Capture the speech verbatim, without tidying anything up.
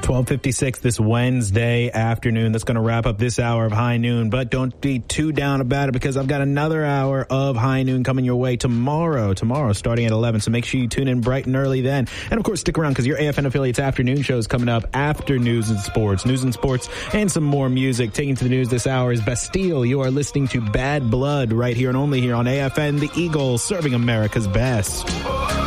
twelve fifty-six this Wednesday afternoon. That's going to wrap up this hour of High Noon, but don't be too down about it because I've got another hour of High Noon coming your way tomorrow, tomorrow starting at eleven. So make sure you tune in bright and early then. And of course, stick around because your A F N affiliates afternoon show is coming up after News and Sports. News and Sports and some more music. Taking to the news this hour is Bastille. You are listening to Bad Blood right here and only here on A F N, the Eagle, serving America's best.